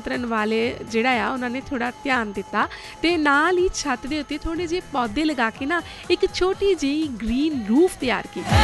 ਨਿਯੰਤਰਣ ਵਾਲੇ ਜਿਹੜਾ ਆ ਉਹਨਾਂ ਨੇ ਥੋੜ੍ਹਾ ਧਿਆਨ ਦਿੱਤਾ ਅਤੇ ਨਾਲ ਹੀ ਛੱਤ ਦੇ ਉੱਤੇ ਥੋੜ੍ਹੇ ਜਿਹੇ ਪੌਦੇ ਲਗਾ ਕੇ ਨਾ ਇੱਕ ਛੋਟੀ ਜਿਹੀ ਗ੍ਰੀਨ ਰੂਫ ਤਿਆਰ ਕੀਤੀ।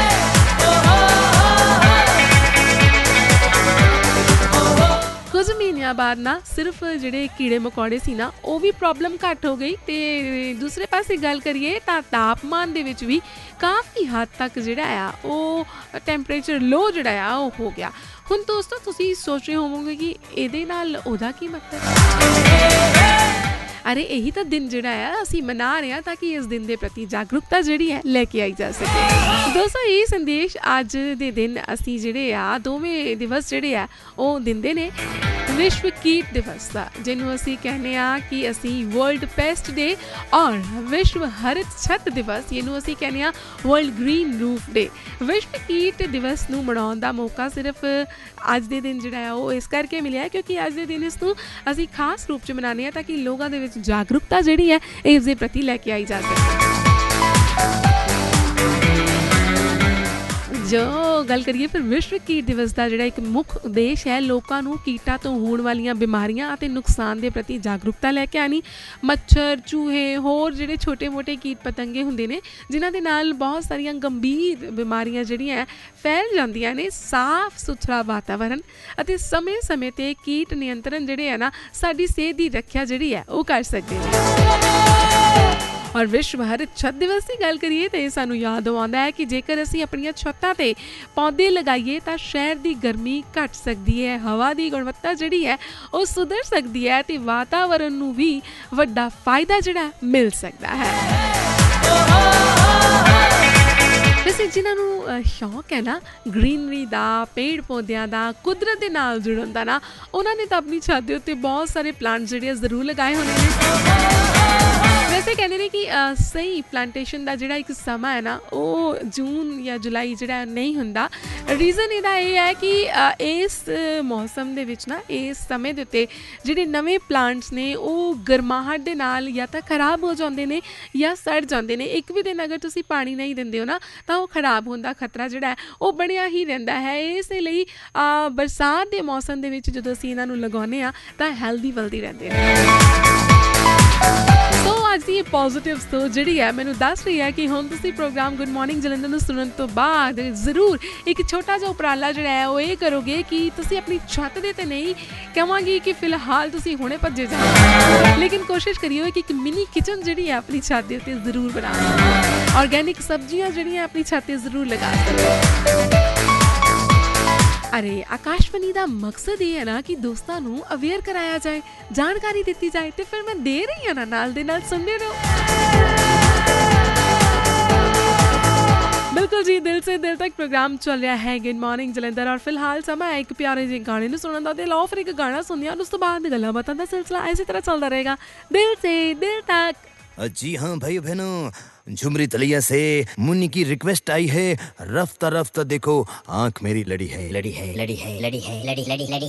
ਕੁਝ ਮਹੀਨਿਆਂ ਬਾਅਦ ਨਾ ਸਿਰਫ ਜਿਹੜੇ ਕੀੜੇ ਮਕੌੜੇ ਸੀ ਨਾ ਉਹ ਵੀ ਪ੍ਰੋਬਲਮ ਘੱਟ ਹੋ ਗਈ ਅਤੇ ਦੂਸਰੇ ਪਾਸੇ ਗੱਲ ਕਰੀਏ ਤਾਂ ਤਾਪਮਾਨ ਦੇ ਵਿੱਚ ਵੀ ਕਾਫੀ ਹੱਦ ਤੱਕ ਜਿਹੜਾ ਆ ਉਹ ਟੈਂਪਰੇਚਰ ਲੋ ਜਿਹੜਾ ਆ ਉਹ ਹੋ ਗਿਆ। ਹੁਣ ਦੋਸਤੋ ਤੁਸੀਂ ਸੋਚ ਰਹੇ ਹੋਵੋਗੇ ਕਿ ਇਹਦੇ ਨਾਲ ਉਹਦਾ ਕੀ ਮਤਲਬ? ਅਰੇ ਇਹੀ ਤਾਂ ਦਿਨ ਜਿਹੜਾ ਆ ਅਸੀਂ ਮਨਾ ਰਹੇ ਹਾਂ ਤਾਂ ਕਿ ਇਸ ਦਿਨ ਦੇ ਪ੍ਰਤੀ ਜਾਗਰੂਕਤਾ ਜਿਹੜੀ ਹੈ ਲੈ ਕੇ ਆਈ ਜਾ ਸਕੇ। ਦੋਸਤੋ ਇਹ ਸੰਦੇਸ਼ ਅੱਜ ਦੇ ਦਿਨ ਅਸੀਂ ਜਿਹੜੇ ਆ ਦੋਵੇਂ ਦਿਵਸ ਜਿਹੜੇ ਆ ਉਹ ਦਿੰਦੇ ਨੇ ਵਿਸ਼ਵ ਕੀਟ ਦਿਵਸ ਦਾ, ਜਿਹਨੂੰ ਅਸੀਂ ਕਹਿੰਦੇ ਹਾਂ ਕਿ ਅਸੀਂ ਵਰਲਡ ਪੈਸਟ ਡੇ, ਔਰ ਵਿਸ਼ਵ ਹਰਿਤ ਛੱਤ ਦਿਵਸ ਇਹਨੂੰ ਅਸੀਂ ਕਹਿੰਦੇ ਹਾਂ ਵਰਲਡ ਗ੍ਰੀਨ ਰੂਫ ਡੇ। ਵਿਸ਼ਵ ਕੀਟ ਦਿਵਸ ਨੂੰ ਮਨਾਉਣ ਦਾ ਮੌਕਾ ਸਿਰਫ ਅੱਜ ਦੇ ਦਿਨ ਜਿਹੜਾ ਆ ਉਹ ਇਸ ਕਰਕੇ ਮਿਲਿਆ ਕਿਉਂਕਿ ਅੱਜ ਦੇ ਦਿਨ ਇਸ ਨੂੰ ਅਸੀਂ ਖਾਸ ਰੂਪ 'ਚ ਮਨਾਉਂਦੇ ਹਾਂ ਤਾਂ ਕਿ ਲੋਕਾਂ ਦੇ ਵਿੱਚ ਜਾਗਰੂਕਤਾ ਜਿਹੜੀ ਹੈ ਇਸ ਦੇ ਪ੍ਰਤੀ ਲੈ ਕੇ ਆਈ ਜਾ ਸਕੇ। ਜੋ ਗੱਲ ਕਰੀਏ ਫਿਰ ਵਿਸ਼ਵ ਕੀਟ ਦਿਵਸ ਦਾ ਜਿਹੜਾ ਇੱਕ ਮੁੱਖ ਉਦੇਸ਼ ਹੈ ਲੋਕਾਂ ਨੂੰ ਕੀਟਾਂ ਤੋਂ ਹੋਣ ਵਾਲੀਆਂ ਬਿਮਾਰੀਆਂ ਅਤੇ ਨੁਕਸਾਨ ਦੇ ਪ੍ਰਤੀ ਜਾਗਰੂਕਤਾ ਲੈ ਕੇ ਆਉਣੀ। ਮੱਛਰ, ਚੂਹੇ, ਹੋਰ ਜਿਹੜੇ ਛੋਟੇ ਮੋਟੇ ਕੀਟ ਪਤੰਗੇ ਹੁੰਦੇ ਨੇ ਜਿਨ੍ਹਾਂ ਦੇ ਨਾਲ ਬਹੁਤ ਸਾਰੀਆਂ ਗੰਭੀਰ ਬਿਮਾਰੀਆਂ ਜਿਹੜੀਆਂ ਫੈਲ ਜਾਂਦੀਆਂ ਨੇ। ਸਾਫ਼ ਸੁਥਰਾ ਵਾਤਾਵਰਨ ਅਤੇ ਸਮੇਂ-ਸਮੇਂ 'ਤੇ ਕੀਟ ਨਿਯੰਤਰਣ ਜਿਹੜੇ ਹੈ ਨਾ ਸਾਡੀ ਸਿਹਤ ਦੀ ਰੱਖਿਆ ਜਿਹੜੀ ਹੈ ਉਹ ਕਰ ਸਕਦੇ ਨੇ। ਔਰ ਵਿਸ਼ਵ ਹਰਿਤ ਛੱਤ ਦਿਵਸ ਦੀ ਗੱਲ ਕਰੀਏ ਤਾਂ ਇਹ ਸਾਨੂੰ ਯਾਦ ਆਉਂਦਾ ਹੈ ਕਿ ਜੇਕਰ ਅਸੀਂ ਆਪਣੀਆਂ ਛੱਤਾਂ 'ਤੇ ਪੌਦੇ ਲਗਾਈਏ ਤਾਂ ਸ਼ਹਿਰ ਦੀ ਗਰਮੀ ਘੱਟ ਸਕਦੀ ਹੈ, ਹਵਾ ਦੀ ਗੁਣਵੱਤਾ ਜਿਹੜੀ ਹੈ ਉਹ ਸੁਧਰ ਸਕਦੀ ਹੈ ਅਤੇ ਵਾਤਾਵਰਨ ਨੂੰ ਵੀ ਵੱਡਾ ਫਾਇਦਾ ਜਿਹੜਾ ਮਿਲ ਸਕਦਾ ਹੈ। ਵੈਸੇ ਜਿਨ੍ਹਾਂ ਨੂੰ ਸ਼ੌਕ ਹੈ ਨਾ ਗ੍ਰੀਨਰੀ ਦਾ, ਪੇੜ ਪੌਦਿਆਂ ਦਾ, ਕੁਦਰਤ ਦੇ ਨਾਲ ਜੁੜਨ ਦਾ ਨਾ, ਉਹਨਾਂ ਨੇ ਤਾਂ ਆਪਣੀ ਛੱਤ ਦੇ ਉੱਤੇ ਬਹੁਤ ਸਾਰੇ ਪਲਾਂਟ ਜਿਹੜੇ ਜ਼ਰੂਰ ਲਗਾਏ ਹੋਣੇ ਨੇ। ਵੈਸੇ ਕਹਿੰਦੇ ਨੇ ਕਿ ਸਹੀ ਪਲਾਂਟੇਸ਼ਨ ਦਾ ਜਿਹੜਾ ਇੱਕ ਸਮਾਂ ਹੈ ਨਾ ਉਹ ਜੂਨ ਜਾਂ ਜੁਲਾਈ ਜਿਹੜਾ ਨਹੀਂ ਹੁੰਦਾ। ਰੀਜ਼ਨ ਇਹਦਾ ਇਹ ਹੈ ਕਿ ਇਸ ਮੌਸਮ ਦੇ ਵਿੱਚ ਨਾ ਇਸ ਸਮੇਂ ਦੇ ਉੱਤੇ ਜਿਹੜੇ ਨਵੇਂ ਪਲਾਂਟਸ ਨੇ ਉਹ ਗਰਮਾਹਟ ਦੇ ਨਾਲ ਜਾਂ ਤਾਂ ਖਰਾਬ ਹੋ ਜਾਂਦੇ ਨੇ ਜਾਂ ਸੜ ਜਾਂਦੇ ਨੇ। ਇੱਕ ਵੀ ਦਿਨ ਅਗਰ ਤੁਸੀਂ ਪਾਣੀ ਨਹੀਂ ਦਿੰਦੇ ਹੋ ਨਾ ਤਾਂ ਉਹ ਖਰਾਬ ਹੋਣ ਦਾ ਖਤਰਾ ਜਿਹੜਾ ਹੈ ਉਹ ਬਣਿਆ ਹੀ ਰਹਿੰਦਾ ਹੈ। ਇਸ ਲਈ ਬਰਸਾਤ ਦੇ ਮੌਸਮ ਦੇ ਵਿੱਚ ਜਦੋਂ ਅਸੀਂ ਇਹਨਾਂ ਨੂੰ ਲਗਾਉਂਦੇ ਹਾਂ ਤਾਂ ਹੈਲਦੀ ਵੈਲਦੀ ਰਹਿੰਦੇ ਨੇ। ਸੋ ਅੱਜ ਦੀ ਇਹ ਪੋਜ਼ੀਟਿਵ ਸੋਚ ਜਿਹੜੀ ਹੈ ਮੈਨੂੰ ਦੱਸ ਰਹੀ ਹੈ ਕਿ ਹੁਣ ਤੁਸੀਂ ਪ੍ਰੋਗਰਾਮ ਗੁੱਡ ਮਾਰਨਿੰਗ ਜਲੰਧਰ ਨੂੰ ਸੁਣਨ ਤੋਂ ਬਾਅਦ ਜ਼ਰੂਰ ਇੱਕ ਛੋਟਾ ਜਿਹਾ ਉਪਰਾਲਾ ਜਿਹੜਾ ਹੈ ਉਹ ਇਹ ਕਰੋਗੇ ਕਿ ਤੁਸੀਂ ਆਪਣੀ ਛੱਤ ਦੇ ਤੇ ਨਹੀਂ ਕਹਾਂਗੀ ਕਿ ਫਿਲਹਾਲ ਤੁਸੀਂ ਹੁਣੇ ਭੱਜੇ ਜਾਓ, ਲੇਕਿਨ ਕੋਸ਼ਿਸ਼ ਕਰਿਓ ਕਿ ਇੱਕ ਮਿਨੀ ਕਿਚਨ ਜਿਹੜੀ ਹੈ ਆਪਣੀ ਛੱਤ ਦੇ ਉੱਤੇ ਜ਼ਰੂਰ ਬਣਾਓ। ਆਰਗੈਨਿਕ ਸਬਜ਼ੀਆਂ ਜਿਹੜੀਆਂ ਆਪਣੀ ਛੱਤ ਤੇ ਜ਼ਰੂਰ ਲਗਾ ਸਕਦੇ। ਅਰੇ ਆਕਾਸ਼ਵਾਣੀ ਦਾ ਮਕਸਦ ਇਹ ਹੈ ਨਾ ਕਿ ਦੋਸਤਾਂ ਨੂੰ ਅਵੇਅਰ ਕਰਾਇਆ ਜਾਏ, ਜਾਣਕਾਰੀ ਦਿੱਤੀ ਜਾਏ, ਤੇ ਫਿਰ ਮੈਂ ਦੇ ਰਹੀ ਹਾਂ ਨਾ ਨਾਲ ਦੇ ਨਾਲ ਸੁਣਦੇ ਰਹੋ। ਬਿਲਕੁਲ ਜੀ, ਦਿਲ ਸੇ ਦਿਲ ਤੱਕ ਪ੍ਰੋਗਰਾਮ ਚੱਲ ਰਿਹਾ ਹੈ ਗੁੱਡ ਮਾਰਨਿੰਗ ਜਲੰਧਰ, ਔਰ ਫਿਲਹਾਲ ਸਮਾਂ ਹੈ ਇੱਕ ਪਿਆਰੇ ਜਿਹੇ ਗਾਣੇ ਨੂੰ ਸੁਣਨ ਦਾ। ਦਿਲ ਆਫਰ ਇੱਕ ਗਾਣਾ ਸੁਣਦੇ ਹਾਂ, ਉਸ ਤੋਂ ਬਾਅਦ ਗੱਲਾਂ ਬਾਤਾਂ ਦਾ ਸਿਲਸਿਲਾ ਇਸੇ ਤਰ੍ਹਾਂ ਚੱਲਦਾ ਰਹੇਗਾ ਦਿਲ ਸੇ ਦਿਲ तक। जी हाँ भाई बहनों, झुमरी तलिया से मुन्नी की रिक्वेस्ट आई है, रफ्ता रफ्ता देखो आंख मेरी लड़ी है, लड़ी है, लड़ी है, लड़ी है, लड़ी लड़ी लड़ी